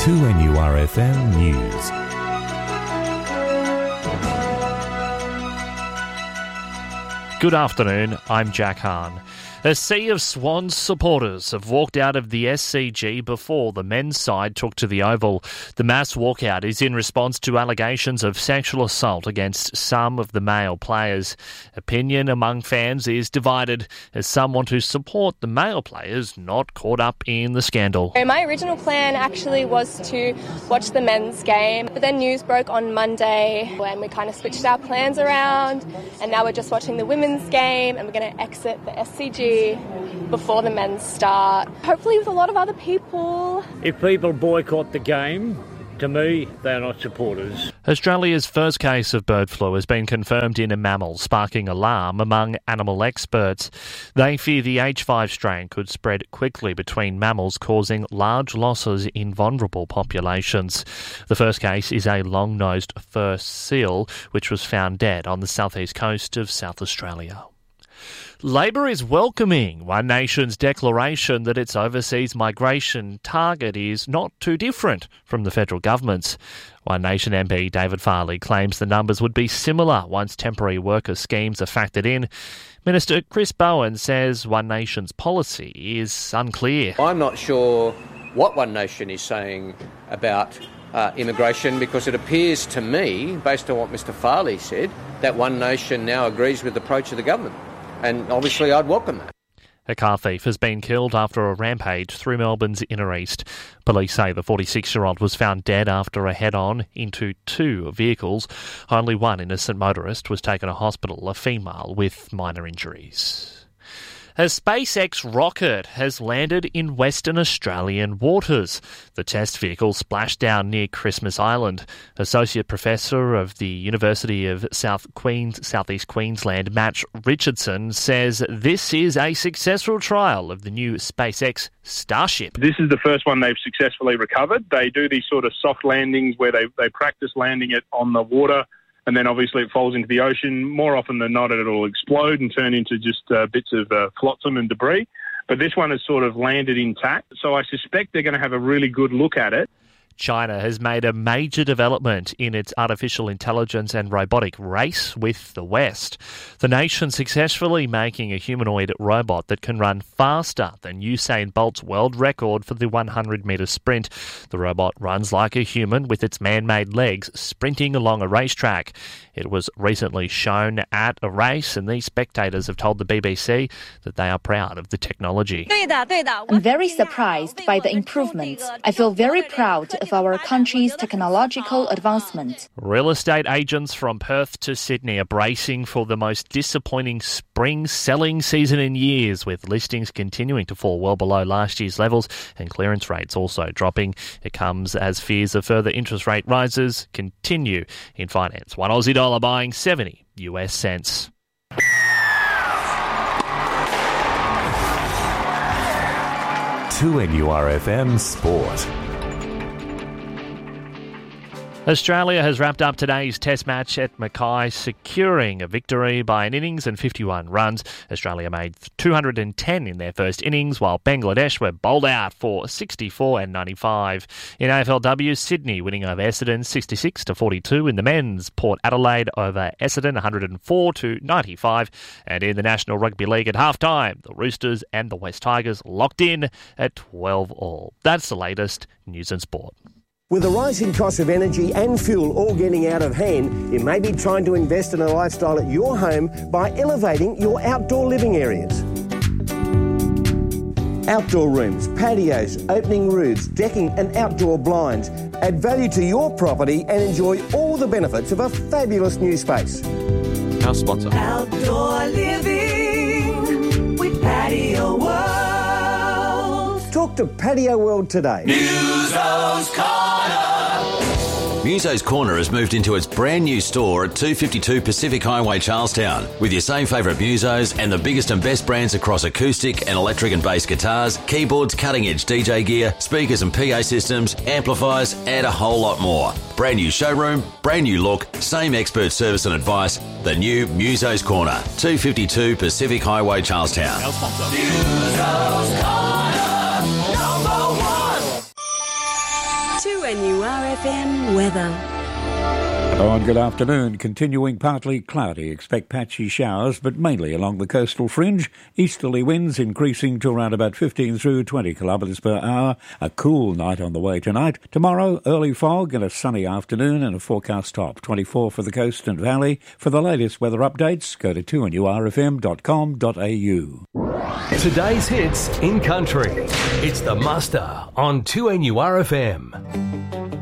2NURFM News. Good afternoon, I'm Jack Hahn. A sea of Swans supporters have walked out of the SCG before the men's side took to the Oval. The mass walkout is in response to allegations of sexual assault against some of the male players. Opinion among fans is divided, as some want to support the male players not caught up in the scandal. My original plan actually was to watch the men's game, but then news broke on Monday and we kind of switched our plans around, and now we're just watching the women's game and we're going to exit the SCG before the men's start, hopefully with a lot of other people. If people boycott the game, to me, they're not supporters. Australia's first case of bird flu has been confirmed in a mammal, sparking alarm among animal experts. They fear the H5 strain could spread quickly between mammals, causing large losses in vulnerable populations. The first case is a long-nosed fur seal, which was found dead on the southeast coast of South Australia. Labor is welcoming One Nation's declaration that its overseas migration target is not too different from the federal government's. One Nation MP David Farley claims the numbers would be similar once temporary worker schemes are factored in. Minister Chris Bowen says One Nation's policy is unclear. I'm not sure what One Nation is saying about immigration, because it appears to me, based on what Mr Farley said, that One Nation now agrees with the approach of the government. And obviously I'd welcome that. A car thief has been killed after a rampage through Melbourne's inner east. Police say the 46-year-old was found dead after a head-on into two vehicles. Only one innocent motorist was taken to hospital, a female with minor injuries. A SpaceX rocket has landed in Western Australian waters. The test vehicle splashed down near Christmas Island. Associate Professor of the University of Southeast Queensland, Matt Richardson, says this is a successful trial of the new SpaceX Starship. This is the first one they've successfully recovered. They do these sort of soft landings where they practice landing it on the water, and then obviously it falls into the ocean. More often than not, it'll explode and turn into just bits of flotsam and debris. But this one has sort of landed intact, so I suspect they're going to have a really good look at it. China has made a major development in its artificial intelligence and robotic race with the West. The nation successfully making a humanoid robot that can run faster than Usain Bolt's world record for the 100-metre sprint. The robot runs like a human with its man-made legs sprinting along a racetrack. It was recently shown at a race, and these spectators have told the BBC that they are proud of the technology. I'm very surprised by the improvements. I feel very proud of our country's technological advancement. Real estate agents from Perth to Sydney are bracing for the most disappointing spring selling season in years, with listings continuing to fall well below last year's levels and clearance rates also dropping. It comes as fears of further interest rate rises continue in finance. One Aussie dollar buying 70 US cents. To NURFM Sport. Australia has wrapped up today's test match at Mackay, securing a victory by an innings and 51 runs. Australia made 210 in their first innings, while Bangladesh were bowled out for 64 and 95. In AFLW, Sydney winning over Essendon 66-42 in the men's. Port Adelaide over Essendon 104-95. And in the National Rugby League at halftime, the Roosters and the West Tigers locked in at 12-all. That's the latest news and sport. With the rising cost of energy and fuel all getting out of hand, you may be trying to invest in a lifestyle at your home by elevating your outdoor living areas. Outdoor rooms, patios, opening roofs, decking and outdoor blinds add value to your property and enjoy all the benefits of a fabulous new space. Our sponsor. Outdoor living with Patio World. Talk to Patio World today. Muso's Corner. Muso's Corner has moved into its brand new store at 252 Pacific Highway, Charlestown, with your same favourite Musos and the biggest and best brands across acoustic and electric and bass guitars, keyboards, cutting-edge DJ gear, speakers and PA systems, amplifiers, and a whole lot more. Brand new showroom, brand new look, same expert service and advice. The new Muso's Corner, 252 Pacific Highway, Charlestown. Our sponsor. Muso's Corner, #1. 2NURFM weather. Hello and good afternoon. Continuing partly cloudy. Expect patchy showers, but mainly along the coastal fringe. Easterly winds increasing to around about 15 through 20 kilometres per hour. A cool night on the way tonight. Tomorrow, early fog and a sunny afternoon and a forecast top. 24 for the coast and valley. For the latest weather updates, go to 2NURFM.com.au. Today's hits in country. It's the Muster on 2NURFM.